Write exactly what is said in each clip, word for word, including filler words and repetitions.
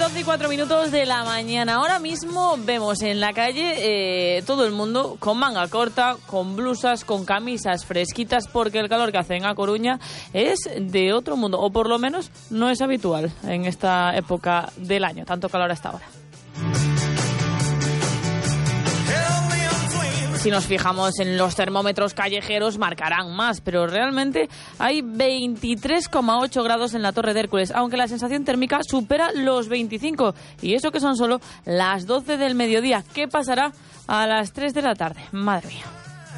doce y cuatro minutos de la mañana. Ahora mismo vemos en la calle eh, todo el mundo con manga corta, con blusas, con camisas fresquitas, porque el calor que hace en A Coruña es de otro mundo, o por lo menos no es habitual en esta época del año, tanto calor hasta ahora. Si nos fijamos en los termómetros callejeros, marcarán más, pero realmente hay veintitrés coma ocho grados en la Torre de Hércules, aunque la sensación térmica supera los veinticinco, y eso que son solo las doce del mediodía. ¿Qué pasará a las tres de la tarde? Madre mía.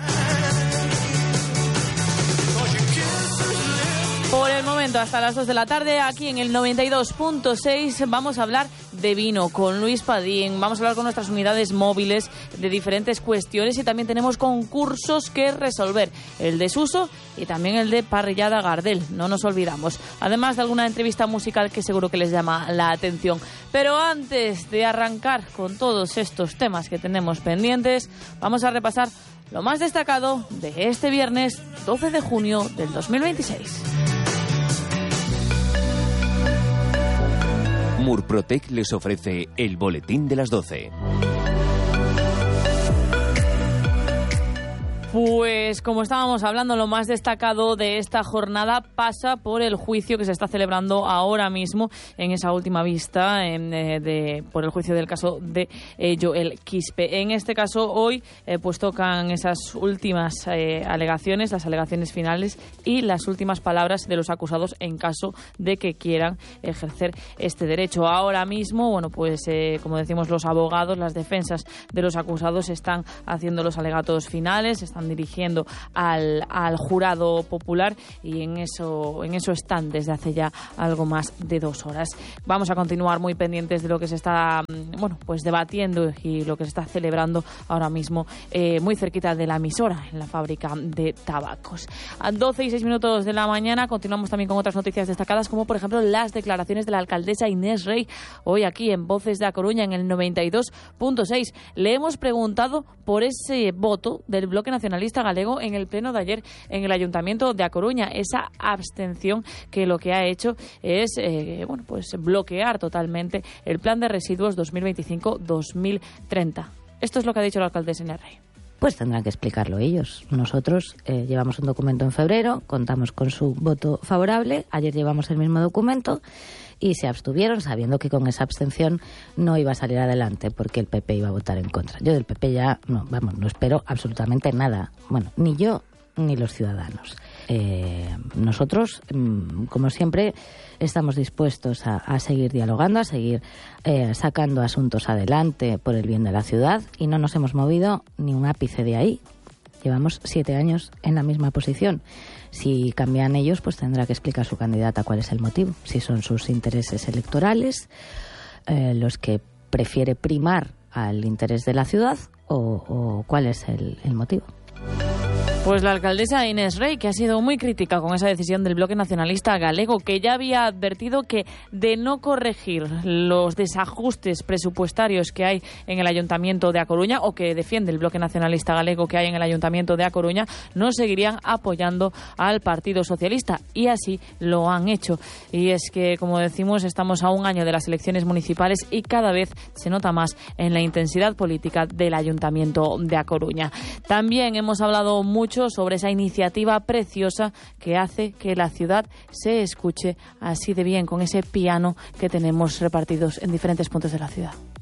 Por el momento, hasta las dos de la tarde, aquí en el noventa y dos punto seis, vamos a hablar de vino con Luis Padín. Vamos a hablar con nuestras unidades móviles de diferentes cuestiones y también tenemos concursos que resolver. El de Suso y también el de Parrillada Gardel, no nos olvidamos. Además de alguna entrevista musical que seguro que les llama la atención. Pero antes de arrancar con todos estos temas que tenemos pendientes, vamos a repasar lo más destacado de este viernes doce de junio del dos mil veintiséis. Murprotec les ofrece el boletín de las doce. Pues como estábamos hablando, lo más destacado de esta jornada pasa por el juicio que se está celebrando ahora mismo en esa última vista en, eh, de, por el juicio del caso de eh, Joel Quispe. En este caso hoy eh, pues tocan esas últimas eh, alegaciones, las alegaciones finales y las últimas palabras de los acusados en caso de que quieran ejercer este derecho. Ahora mismo, bueno, pues eh, como decimos, los abogados, las defensas de los acusados están haciendo los alegatos finales, están dirigiendo al, al jurado popular y en eso en eso están desde hace ya algo más de dos horas. Vamos a continuar muy pendientes de lo que se está bueno pues debatiendo y lo que se está celebrando ahora mismo eh, muy cerquita de la emisora, en la fábrica de tabacos. A doce y seis minutos de la mañana continuamos también con otras noticias destacadas, como por ejemplo las declaraciones de la alcaldesa Inés Rey hoy aquí en Voces de A Coruña en el noventa y dos punto seis. Le hemos preguntado por ese voto del Bloque Nacionalista Galego en el pleno de ayer en el Ayuntamiento de A Coruña, esa abstención que lo que ha hecho es eh, bueno pues bloquear totalmente el plan de residuos dos mil veinticinco dos mil treinta. Esto es lo que ha dicho la alcaldesa Inés Rey. Pues tendrán que explicarlo ellos. Nosotros eh, llevamos un documento en febrero, contamos con su voto favorable, ayer llevamos el mismo documento y se abstuvieron sabiendo que con esa abstención no iba a salir adelante porque el P P iba a votar en contra. Yo del P P ya, no, vamos, no espero absolutamente nada. Bueno, ni yo ni los ciudadanos. Eh, nosotros, como siempre, estamos dispuestos a, a seguir dialogando, a seguir eh, sacando asuntos adelante por el bien de la ciudad y no nos hemos movido ni un ápice de ahí. Llevamos siete años en la misma posición. Si cambian ellos, pues tendrá que explicar su candidata cuál es el motivo. Si son sus intereses electorales, eh, los que prefiere primar al interés de la ciudad o, o cuál es el, el motivo. Pues la alcaldesa Inés Rey, que ha sido muy crítica con esa decisión del Bloque Nacionalista Galego, que ya había advertido que de no corregir los desajustes presupuestarios que hay en el Ayuntamiento de A Coruña, o que defiende el Bloque Nacionalista Galego que hay en el Ayuntamiento de A Coruña, no seguirían apoyando al Partido Socialista, y así lo han hecho. Y es que, como decimos, estamos a un año de las elecciones municipales y cada vez se nota más en la intensidad política del Ayuntamiento de A Coruña. También hemos hablado mucho sobre esa iniciativa preciosa que hace que la ciudad se escuche así de bien, con ese piano que tenemos repartidos en diferentes puntos de la ciudad.